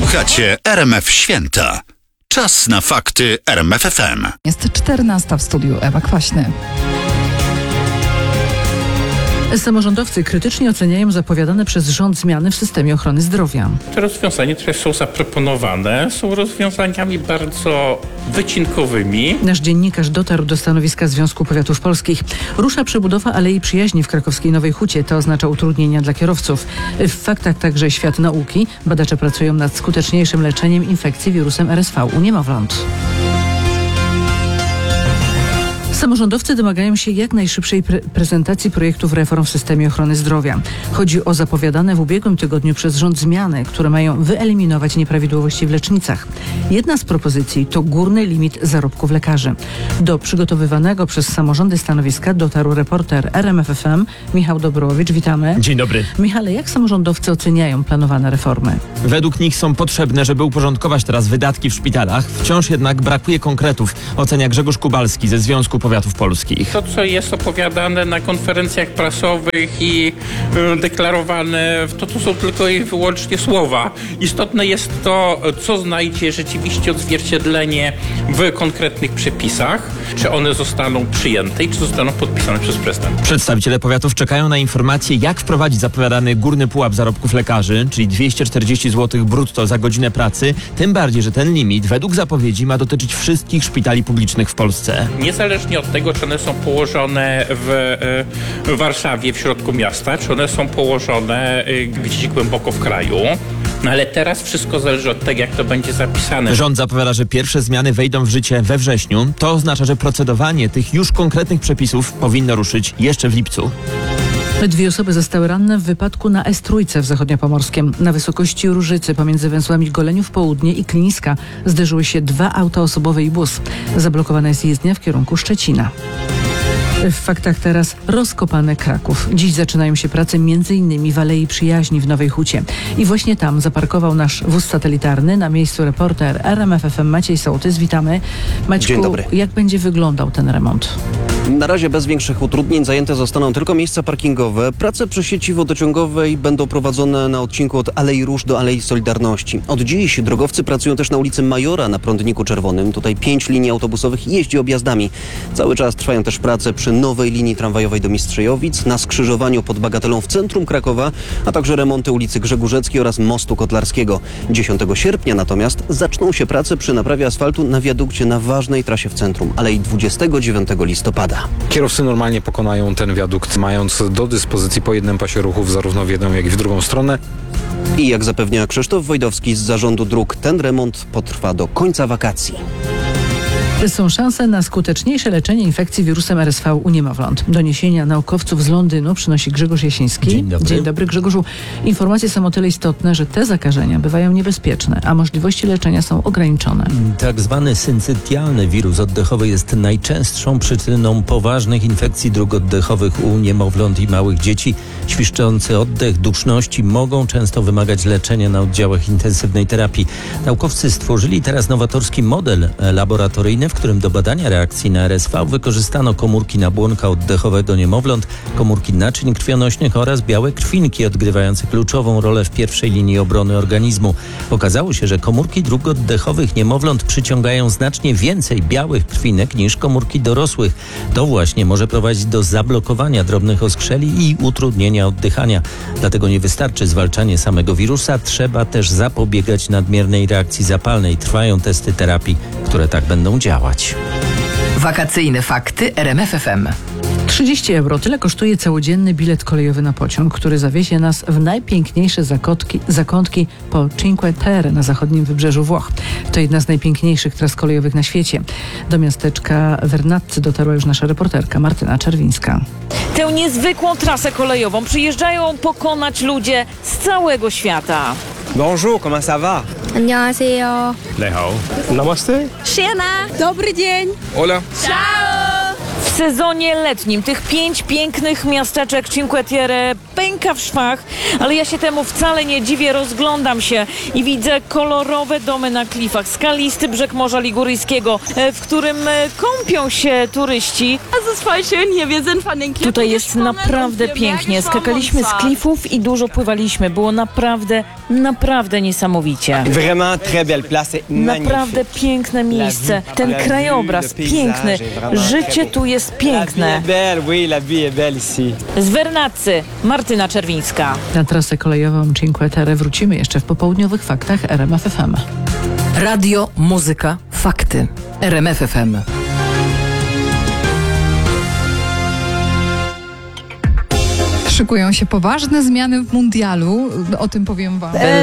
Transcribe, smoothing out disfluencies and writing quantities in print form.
Słuchacie RMF Święta. Czas na fakty RMF FM. Jest 14 w studiu, Ewa Kwaśny. Samorządowcy krytycznie oceniają zapowiadane przez rząd zmiany w systemie ochrony zdrowia. Te rozwiązania, które są zaproponowane, są rozwiązaniami bardzo wycinkowymi. Nasz dziennikarz dotarł do stanowiska Związku Powiatów Polskich. Rusza przebudowa Alei Przyjaźni w krakowskiej Nowej Hucie. To oznacza utrudnienia dla kierowców. W faktach także świat nauki. Badacze pracują nad skuteczniejszym leczeniem infekcji wirusem RSV u niemowląt. Samorządowcy domagają się jak najszybszej prezentacji projektów reform w systemie ochrony zdrowia. Chodzi o zapowiadane w ubiegłym tygodniu przez rząd zmiany, które mają wyeliminować nieprawidłowości w lecznicach. Jedna z propozycji to górny limit zarobków lekarzy. Do przygotowywanego przez samorządy stanowiska dotarł reporter RMF FM Michał Dobrowicz. Witamy. Dzień dobry. Michale, jak samorządowcy oceniają planowane reformy? Według nich są potrzebne, żeby uporządkować teraz wydatki w szpitalach. Wciąż jednak brakuje konkretów, ocenia Grzegorz Kubalski ze Związku Powiatów Polskich. To, co jest opowiadane na konferencjach prasowych i deklarowane, to są tylko i wyłącznie słowa. Istotne jest to, co znajdzie rzeczywiście odzwierciedlenie w konkretnych przepisach. Czy one zostaną przyjęte i czy zostaną podpisane przez prezydenta. Przedstawiciele powiatów czekają na informacje, jak wprowadzić zapowiadany górny pułap zarobków lekarzy, czyli 240 zł brutto za godzinę pracy, tym bardziej, że ten limit według zapowiedzi ma dotyczyć wszystkich szpitali publicznych w Polsce. Niezależnie od tego, czy one są położone w Warszawie, w środku miasta, czy one są położone gdzieś głęboko w kraju. No ale teraz wszystko zależy od tego, jak to będzie zapisane. Rząd zapowiada, że pierwsze zmiany wejdą w życie we wrześniu. To oznacza, że procedowanie tych już konkretnych przepisów powinno ruszyć jeszcze w lipcu. 2 osoby zostały ranne w wypadku na S3 w Zachodniopomorskiem. Na wysokości Różycy pomiędzy węzłami Goleniów Południe i Kliniska zderzyły się 2 auta osobowe i bus. Zablokowana jest jezdnia w kierunku Szczecina. W faktach teraz rozkopane Kraków. Dziś zaczynają się prace m.in. w Alei Przyjaźni w Nowej Hucie. I właśnie tam zaparkował nasz wóz satelitarny. Na miejscu reporter RMF FM Maciej Sołtys. Witamy. Maćku, dzień dobry. Jak będzie wyglądał ten remont? Na razie bez większych utrudnień zajęte zostaną tylko miejsca parkingowe. Prace przy sieci wodociągowej będą prowadzone na odcinku od Alei Róż do Alei Solidarności. Od dziś drogowcy pracują też na ulicy Majora na Prądniku Czerwonym. Tutaj 5 linii autobusowych jeździ objazdami. Cały czas trwają też prace przy nowej linii tramwajowej do Mistrzejowic, na skrzyżowaniu pod Bagatelą w centrum Krakowa, a także remonty ulicy Grzegórzeckiej oraz Mostu Kotlarskiego. 10 sierpnia natomiast zaczną się prace przy naprawie asfaltu na wiadukcie na ważnej trasie w centrum, Alei 29 listopada. Kierowcy normalnie pokonają ten wiadukt, mając do dyspozycji po jednym pasie ruchów zarówno w jedną, jak i w drugą stronę. I jak zapewnia Krzysztof Wojdowski z Zarządu Dróg, ten remont potrwa do końca wakacji. Są szanse na skuteczniejsze leczenie infekcji wirusem RSV u niemowląt. Doniesienia naukowców z Londynu przynosi Grzegorz Jasiński. Dzień dobry. Dzień dobry, Grzegorzu. Informacje są o tyle istotne, że te zakażenia bywają niebezpieczne, a możliwości leczenia są ograniczone. Tak zwany syncytialny wirus oddechowy jest najczęstszą przyczyną poważnych infekcji dróg oddechowych u niemowląt i małych dzieci. Świszczący oddech, duszności mogą często wymagać leczenia na oddziałach intensywnej terapii. Naukowcy stworzyli teraz nowatorski model laboratoryjny, w którym do badania reakcji na RSV wykorzystano komórki nabłonka oddechowego niemowląt, komórki naczyń krwionośnych oraz białe krwinki odgrywające kluczową rolę w pierwszej linii obrony organizmu. Okazało się, że komórki dróg oddechowych niemowląt przyciągają znacznie więcej białych krwinek niż komórki dorosłych. To właśnie może prowadzić do zablokowania drobnych oskrzeli i utrudnienia oddychania. Dlatego nie wystarczy zwalczanie samego wirusa, trzeba też zapobiegać nadmiernej reakcji zapalnej. Trwają testy terapii, które tak będą działać. Wakacyjne fakty RMF FM. 30 euro. Tyle kosztuje całodzienny bilet kolejowy na pociąg, który zawiezie nas w najpiękniejsze zakątki po Cinque Terre na zachodnim wybrzeżu Włoch. To jedna z najpiękniejszych tras kolejowych na świecie. Do miasteczka Vernazzi dotarła już nasza reporterka Martyna Czerwińska. Tę niezwykłą trasę kolejową przyjeżdżają pokonać ludzie z całego świata. Bonjour, comment ça va? 안녕하세요. Ni hao. Namaste. Siema. Dobry dzień. Hola. W sezonie letnim tych 5 pięknych miasteczek Cinque Terre pęka w szwach, ale ja się temu wcale nie dziwię. Rozglądam się i widzę kolorowe domy na klifach, skalisty brzeg Morza Liguryjskiego, w którym kąpią się turyści. Tutaj jest naprawdę pięknie. Skakaliśmy z klifów i dużo pływaliśmy. Było naprawdę niesamowicie. Vraiment très belle place, c'est magnifique. Naprawdę piękne miejsce. Ten krajobraz piękny. Życie tu jest piękne. La vie est belle ici. Z Vernazzy, Martyna Czerwińska. Na trasę kolejową Cinque Terre wrócimy jeszcze w popołudniowych faktach RMF FM. Radio, muzyka, fakty. RMF FM. Szykują się poważne zmiany w mundialu, o tym powiem wam.